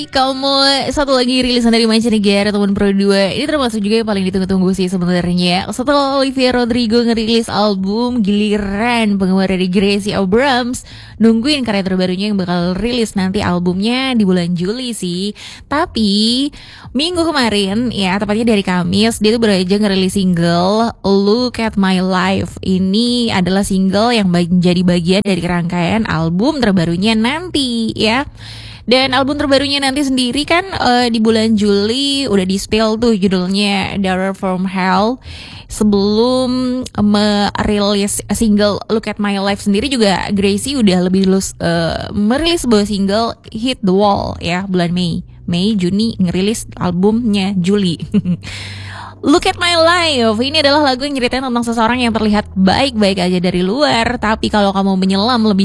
Kamu satu lagi rilisan dari mancanegara teman Pro 2. Ini termasuk juga yang paling ditunggu-tunggu sih sebenarnya. Setelah Olivia Rodrigo ngerilis album, giliran penggemar dari Gracie Abrams nungguin karya terbarunya yang bakal rilis nanti albumnya di bulan Juli sih. Tapi minggu kemarin ya, tepatnya dari Kamis, dia tuh baru aja ngerilis single Look at My Life. Ini adalah single yang menjadi bagian dari rangkaian album terbarunya nanti ya. Dan album terbarunya nanti sendiri kan di bulan Juli udah di-spill tuh judulnya Daughter from Hell. Sebelum merilis single Look at My Life sendiri juga Gracie udah lebih merilis sebuah single Hit the Wall ya bulan Mei, Juni ngerilis albumnya Juli. Look at My Life, ini adalah lagu yang nyeritain tentang seseorang yang terlihat baik-baik aja dari luar, tapi kalau kamu menyelam lebih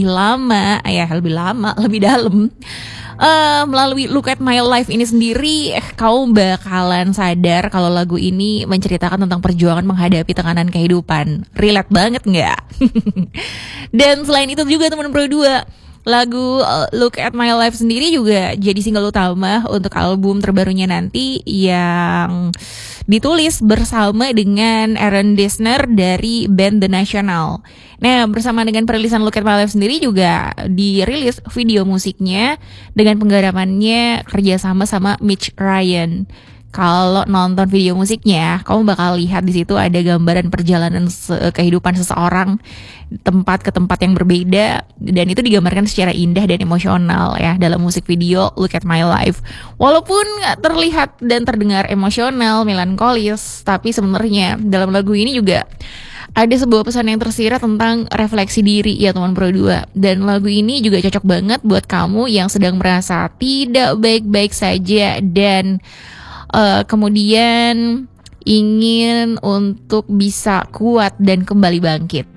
dalam, melalui Look at My Life ini sendiri, kamu bakalan sadar kalau lagu ini menceritakan tentang perjuangan menghadapi tekanan kehidupan. Relate banget nggak? Dan selain itu juga teman Pro 2, lagu Look at My Life sendiri juga jadi single utama untuk album terbarunya nanti yang ditulis bersama dengan Aaron Dessner dari band The National. Nah, bersama dengan perilisan Look at My Life sendiri juga dirilis video musiknya dengan penggarapannya kerjasama sama Mitch Ryan. Kalau nonton video musiknya, kamu bakal lihat di situ ada gambaran perjalanan kehidupan seseorang tempat ke tempat yang berbeda, dan itu digambarkan secara indah dan emosional ya dalam musik video Look at My Life. Walaupun terlihat dan terdengar emosional, melankolis, tapi sebenarnya dalam lagu ini juga ada sebuah pesan yang tersirat tentang refleksi diri ya teman Pro 2. Dan lagu ini juga cocok banget buat kamu yang sedang merasa tidak baik-baik saja dan kemudian ingin untuk bisa kuat dan kembali bangkit.